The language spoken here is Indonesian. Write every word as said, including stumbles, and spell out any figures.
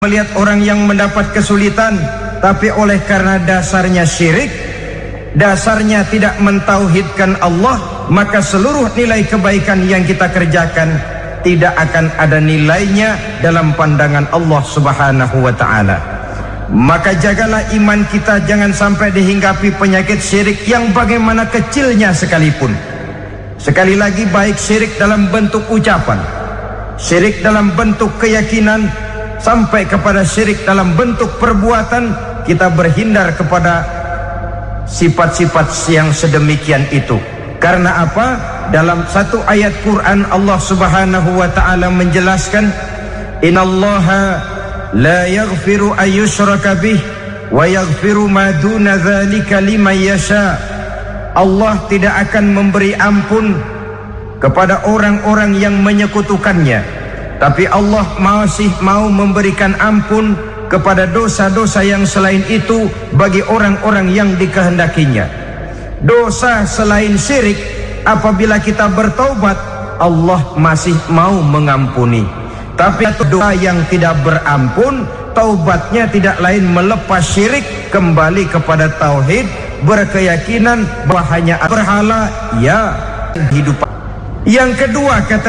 Melihat orang yang mendapat kesulitan, tapi oleh karena dasarnya syirik, dasarnya tidak mentauhidkan Allah, maka seluruh nilai kebaikan yang kita kerjakan tidak akan ada nilainya dalam pandangan Allah Subhanahu wa ta'ala. Maka jagalah iman kita, jangan sampai dihinggapi penyakit syirik yang bagaimana kecilnya sekalipun. Sekali lagi, baik syirik dalam bentuk ucapan, syirik dalam bentuk keyakinan, sampai kepada syirik dalam bentuk perbuatan, kita berhindar kepada sifat-sifat yang sedemikian itu. Karena apa? Dalam satu ayat Quran Allah Subhanahu wa ta'ala menjelaskan, innallaha la yaghfiru ayyushraka bih wa yaghfiru ma duna dzalika liman yasha. Allah tidak akan memberi ampun kepada orang-orang yang menyekutukannya, tapi Allah masih mau memberikan ampun kepada dosa-dosa yang selain itu bagi orang-orang yang dikehendakinya. Dosa selain syirik, apabila kita bertaubat, Allah masih mau mengampuni. Tapi dosa yang tidak berampun, taubatnya tidak lain melepas syirik, kembali kepada tauhid, berkeyakinan bahwa hanya berhala, ya hidup. Yang kedua, kata